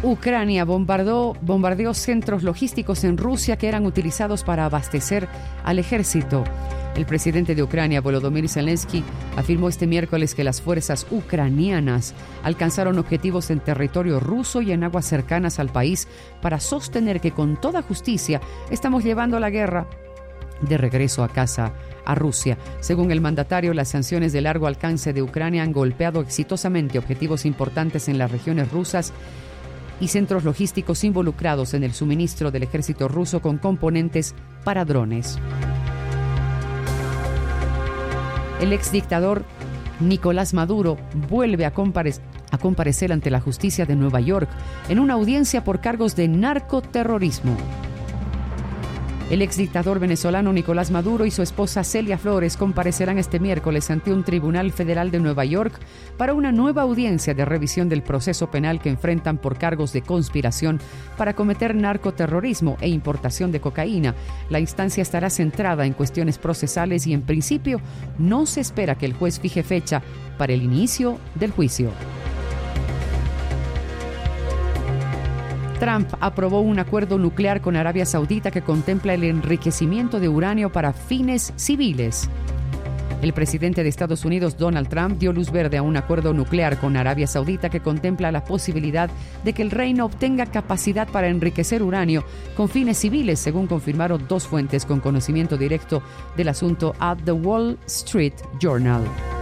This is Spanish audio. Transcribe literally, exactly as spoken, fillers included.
Ucrania bombardeó, bombardeó centros logísticos en Rusia que eran utilizados para abastecer al ejército. El presidente de Ucrania, Volodymyr Zelensky, afirmó este miércoles que las fuerzas ucranianas alcanzaron objetivos en territorio ruso y en aguas cercanas al país para sostener que con toda justicia estamos llevando la guerra de regreso a casa a Rusia. Según el mandatario, las sanciones de largo alcance de Ucrania han golpeado exitosamente objetivos importantes en las regiones rusas y centros logísticos involucrados en el suministro del ejército ruso con componentes para drones. El exdictador Nicolás Maduro vuelve a, compare- a comparecer ante la justicia de Nueva York en una audiencia por cargos de narcoterrorismo. El exdictador venezolano Nicolás Maduro y su esposa Celia Flores comparecerán este miércoles ante un tribunal federal de Nueva York para una nueva audiencia de revisión del proceso penal que enfrentan por cargos de conspiración para cometer narcoterrorismo e importación de cocaína. La instancia estará centrada en cuestiones procesales y en principio no se espera que el juez fije fecha para el inicio del juicio. Trump aprobó un acuerdo nuclear con Arabia Saudita que contempla el enriquecimiento de uranio para fines civiles. El presidente de Estados Unidos, Donald Trump, dio luz verde a un acuerdo nuclear con Arabia Saudita que contempla la posibilidad de que el reino obtenga capacidad para enriquecer uranio con fines civiles, según confirmaron dos fuentes con conocimiento directo del asunto a The Wall Street Journal.